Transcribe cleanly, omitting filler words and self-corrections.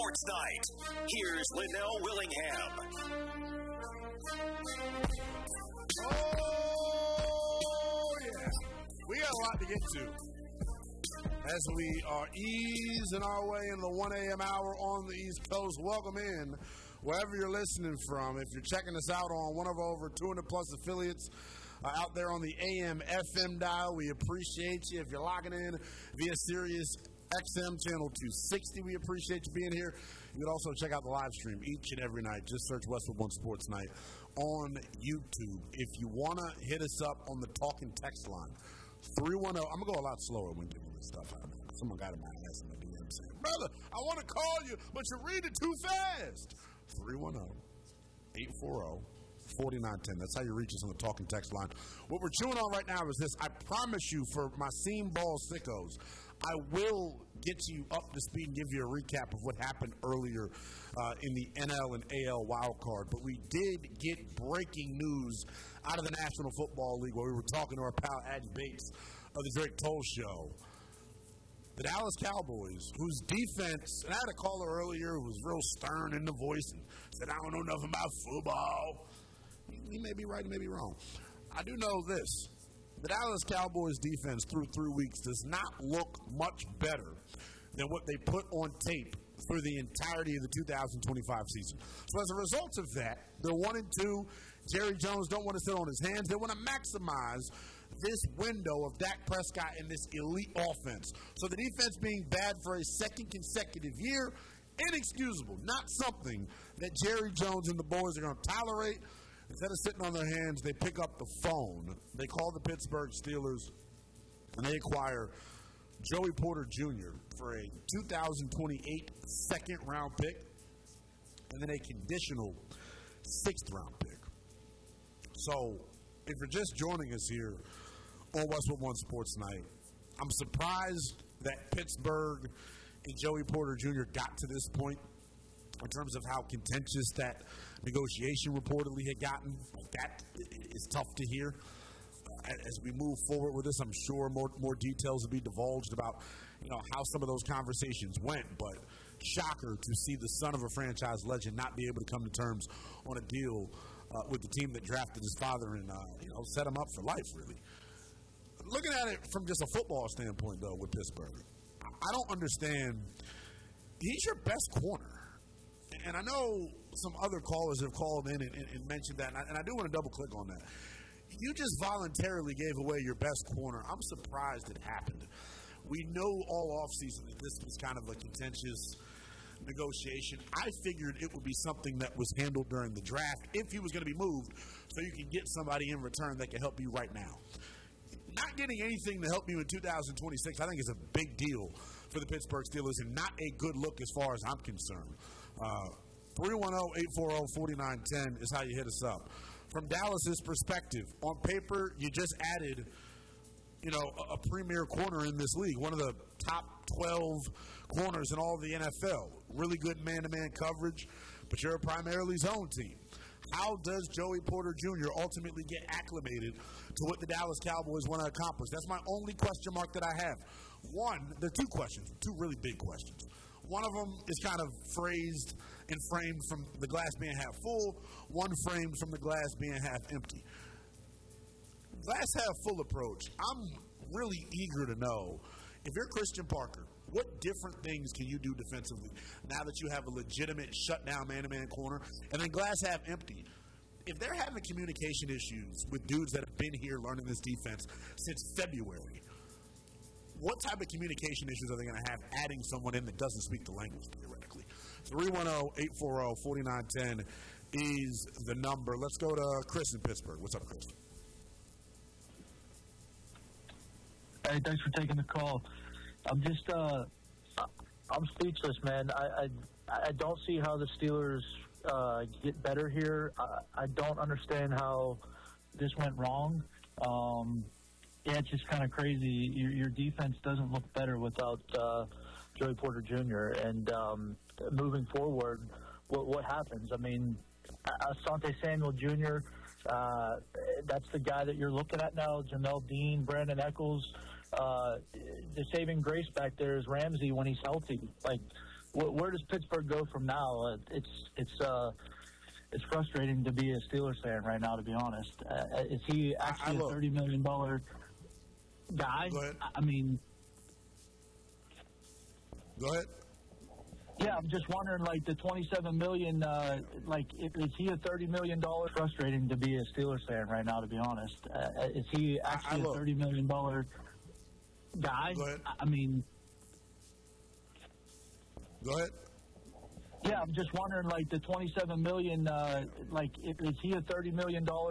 Sports Night. Here's Linnell Willingham. Oh, yeah. We got a lot to get to as we are easing our way into the 1 a.m. hour on the East Coast. Welcome in wherever you're listening from. If you're checking us out on one of our over 200-plus affiliates out there on the AM, FM dial, we appreciate you. If you're logging in via Sirius XM Channel 260, we appreciate you being here. You can also check out the live stream each and every night. Just search Westwood One Sports Night on YouTube. If you want to hit us up on the talking text line, 310. I'm going to go a lot slower when giving this stuff out. Someone got in my ass in the DM saying, brother, I want to call you, but you read it too fast. 310-840-4910. That's how you reach us on the talking text line. What we're chewing on right now is this. I promise you, for my seam ball sickos, I will get you up to speed and give you a recap of what happened earlier in the NL and AL wild card. But we did get breaking news out of the National Football League where we were talking to our pal Addy Bates of the Drake Toll Show. The Dallas Cowboys, whose defense, and I had a caller earlier who was real stern in the voice and said, I don't know nothing about football. He may be right, he may be wrong. I do know this. The Dallas Cowboys defense through 3 weeks does not look much better than what they put on tape through the entirety of the 2025 season. So as a result of that, they're 1-2. Jerry Jones don't want to sit on his hands. They want to maximize this window of Dak Prescott and this elite offense. So the defense being bad for a second consecutive year, inexcusable. Not something that Jerry Jones and the boys are going to tolerate. Instead of sitting on their hands, they pick up the phone. They call the Pittsburgh Steelers, and they acquire Joey Porter Jr. for a 2028 second-round pick and then a conditional sixth-round pick. So if you're just joining us here on Westwood One Sports Night, I'm surprised that Pittsburgh and Joey Porter Jr. got to this point in terms of how contentious that negotiation reportedly had gotten. That is tough to hear. As we move forward with this, I'm sure more details will be divulged about, how some of those conversations went. But shocker to see the son of a franchise legend not be able to come to terms on a deal with the team that drafted his father and set him up for life, really. Looking at it from just a football standpoint, though, with Pittsburgh, I don't understand. He's your best corner. And I know some other callers have called in and mentioned that, and I do want to double-click on that. You just voluntarily gave away your best corner. I'm surprised it happened. We know all offseason that this was kind of a contentious negotiation. I figured it would be something that was handled during the draft if he was going to be moved so you can get somebody in return that can help you right now. Not getting anything to help you in 2026, I think, is a big deal for the Pittsburgh Steelers and not a good look as far as I'm concerned. 310-840-4910 is how you hit us up. From Dallas's perspective, on paper, you just added, a premier corner in this league, one of the top 12 corners in all of the NFL. Really good man-to-man coverage, but you're a primarily zone team. How does Joey Porter Jr. ultimately get acclimated to what the Dallas Cowboys want to accomplish? That's my only question mark that I have. One, there are two questions, two really big questions. One of them is kind of phrased and framed from the glass being half full, one framed from the glass being half empty. Glass half full approach, I'm really eager to know, if you're Christian Parker, what different things can you do defensively now that you have a legitimate shutdown man-to-man corner? And then glass half empty. If they're having communication issues with dudes that have been here learning this defense since February, what type of communication issues are they going to have adding someone in that doesn't speak the language, theoretically? 310-840-4910 is the number. Let's go to Chris in Pittsburgh. What's up, Chris? Hey, thanks for taking the call. I'm just, I'm speechless, man. I don't see how the Steelers get better here. I don't understand how this went wrong. Yeah, it's just kind of crazy. Your defense doesn't look better without Joey Porter Jr. And moving forward, what happens? I mean, Asante Samuel Jr., that's the guy that you're looking at now. Jamel Dean, Brandon Echols. The saving grace back there is Ramsey when he's healthy. Like, where does Pittsburgh go from now? It's frustrating to be a Steelers fan right now, to be honest. Is he actually a $30 million guy? Go ahead. I mean, Go ahead. yeah, I'm just wondering, like, the $27 million, is he a $30 million? Frustrating to be a Steelers fan right now, to be honest. Is he actually a $30 million guy? Go ahead. I mean, Go ahead. yeah, I'm just wondering, like, the $27 million, is he a $30 million